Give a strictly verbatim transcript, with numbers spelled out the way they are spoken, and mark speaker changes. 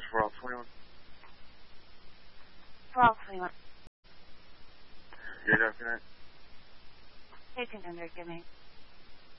Speaker 1: for all twenty-one.
Speaker 2: For all twenty-one.
Speaker 1: Good afternoon.
Speaker 2: Hey, contender, give me.